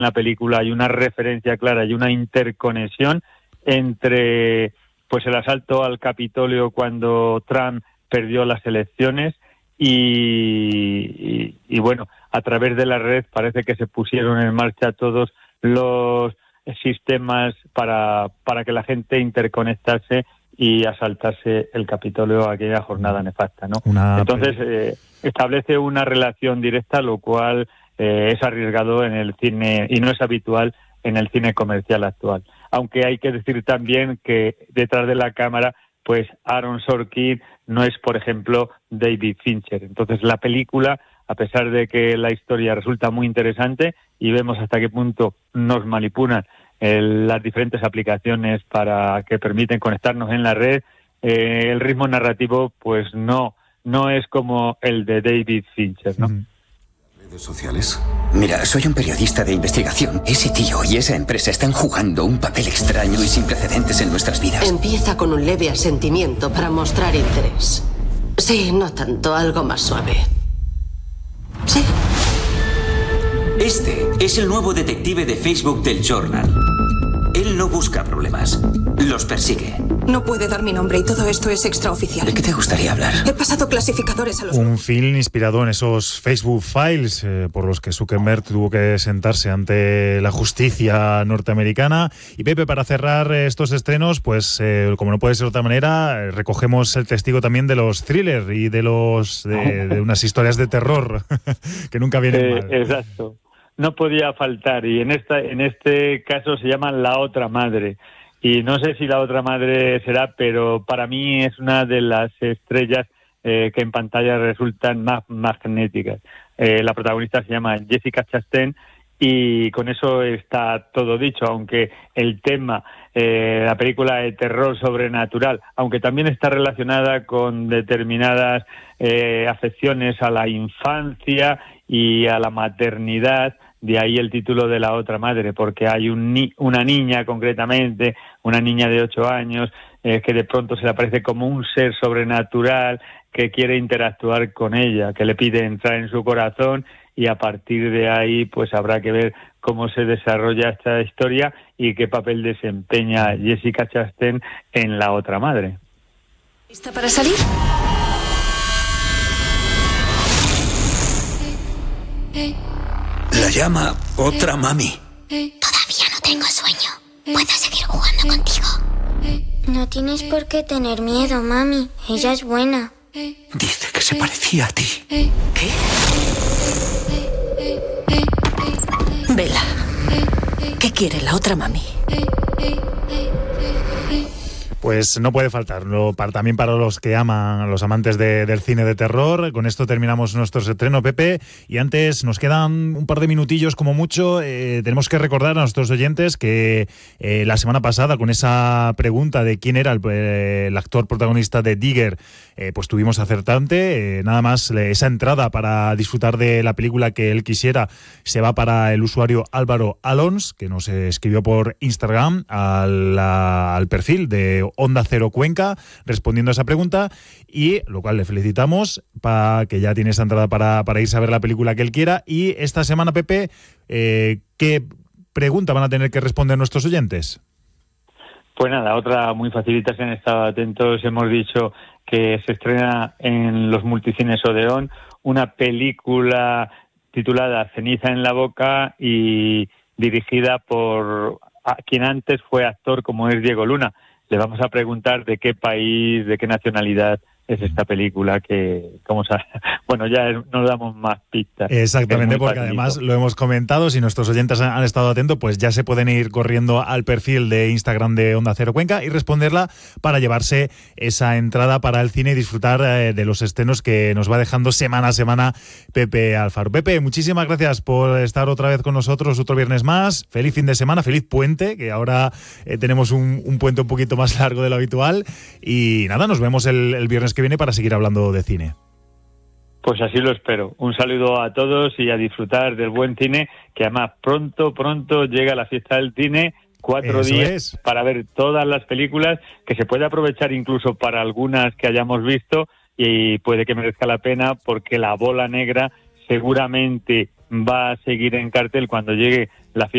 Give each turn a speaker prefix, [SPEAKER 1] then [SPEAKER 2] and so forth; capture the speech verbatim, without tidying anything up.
[SPEAKER 1] la película hay una referencia clara y una interconexión entre pues el asalto al Capitolio cuando Trump perdió las elecciones y, y, y bueno, a través de la red parece que se pusieron en marcha todos los sistemas para, para que la gente interconectase y asaltase el Capitolio aquella jornada nefasta, ¿no?
[SPEAKER 2] Una...
[SPEAKER 1] Entonces eh, establece una relación directa, lo cual eh, es arriesgado en el cine y no es habitual en el cine comercial actual. Aunque hay que decir también que detrás de la cámara, pues Aaron Sorkin no es, por ejemplo, David Fincher. Entonces la película, a pesar de que la historia resulta muy interesante y vemos hasta qué punto nos manipulan el, las diferentes aplicaciones para que permiten conectarnos en la red, eh, el ritmo narrativo pues no no es como el de David Fincher, ¿no?
[SPEAKER 2] Mm.
[SPEAKER 3] ¿Redes sociales? Mira, soy un periodista de investigación. Ese tío y esa empresa están jugando un papel extraño y sin precedentes en nuestras vidas.
[SPEAKER 4] Empieza con un leve asentimiento para mostrar interés. Sí, no tanto, algo más suave. Sí.
[SPEAKER 5] Este es el nuevo detective de Facebook del Journal. Él no busca problemas, los persigue.
[SPEAKER 6] No puede dar mi nombre y todo esto es extraoficial.
[SPEAKER 3] ¿De qué te gustaría hablar?
[SPEAKER 6] He pasado clasificadores a los...
[SPEAKER 2] Un film inspirado en esos Facebook Files eh, por los que Zuckerberg tuvo que sentarse ante la justicia norteamericana. Y Pepe, para cerrar estos estrenos, pues eh, como no puede ser de otra manera, eh, recogemos el testigo también de los thrillers y de los de, de unas historias de terror que nunca vienen
[SPEAKER 1] eh,
[SPEAKER 2] mal.
[SPEAKER 1] Exacto. No podía faltar, y en esta en este caso se llama La Otra Madre, y no sé si La Otra Madre será, pero para mí es una de las estrellas eh, que en pantalla resultan más magnéticas. Eh, la protagonista se llama Jessica Chastain y con eso está todo dicho, aunque el tema, eh, la película de terror sobrenatural, aunque también está relacionada con determinadas eh, afecciones a la infancia y a la maternidad, de ahí el título de La Otra Madre, porque hay un ni- una niña concretamente, una niña de ocho años, eh, que de pronto se le aparece como un ser sobrenatural que quiere interactuar con ella, que le pide entrar en su corazón, y a partir de ahí pues habrá que ver cómo se desarrolla esta historia y qué papel desempeña Jessica Chastain en La Otra Madre.
[SPEAKER 6] ¿Lista para salir?
[SPEAKER 3] La llama Otra Mami.
[SPEAKER 7] Todavía no tengo sueño. ¿Puedo seguir jugando contigo? No tienes por qué tener miedo, mami. Ella es buena.
[SPEAKER 3] Dice que se parecía a ti.
[SPEAKER 6] ¿Qué? Vela. ¿Qué quiere la otra mami?
[SPEAKER 2] Pues no puede faltar, no, para, también para los que aman, los amantes de, del cine de terror. Con esto terminamos nuestro estreno, Pepe, y antes nos quedan un par de minutillos como mucho. Eh, tenemos que recordar a nuestros oyentes que eh, la semana pasada, con esa pregunta de quién era el, eh, el actor protagonista de Digger, eh, pues tuvimos acertante. Eh, nada más, esa entrada para disfrutar de la película que él quisiera se va para el usuario Álvaro Alons, que nos escribió por Instagram al, al perfil de Onda Cero Cuenca, respondiendo a esa pregunta, y lo cual le felicitamos, para que ya tiene esa entrada para, para irse a ver la película que él quiera. Y esta semana, Pepe, eh, ¿qué pregunta van a tener que responder nuestros oyentes?
[SPEAKER 1] Pues nada, otra muy facilita, si han estado atentos, hemos dicho que se estrena en los multicines Odeón una película titulada Ceniza en la boca y dirigida por quien antes fue actor, como es Diego Luna. Le vamos a preguntar de qué país, de qué nacionalidad es esta película, que como sabe, bueno, ya es, nos damos más pistas.
[SPEAKER 2] Exactamente, porque facilito. Además lo hemos comentado, si nuestros oyentes han, han estado atentos, pues ya se pueden ir corriendo al perfil de Instagram de Onda Cero Cuenca y responderla para llevarse esa entrada para el cine y disfrutar eh, de los estrenos que nos va dejando semana a semana Pepe Alfaro. Pepe, muchísimas gracias por estar otra vez con nosotros otro viernes más. Feliz fin de semana, feliz puente, que ahora eh, tenemos un, un puente un poquito más largo de lo habitual. Y nada, nos vemos el, el viernes que viene para seguir hablando de cine.
[SPEAKER 1] Pues así lo espero. Un saludo a todos y a disfrutar del buen cine, que además pronto, pronto llega la fiesta del cine, cuatro
[SPEAKER 2] Eso
[SPEAKER 1] días
[SPEAKER 2] es.
[SPEAKER 1] para ver todas las películas, que se puede aprovechar incluso para algunas que hayamos visto, y puede que merezca la pena, porque La Bola Negra seguramente va a seguir en cartel cuando llegue la fiesta.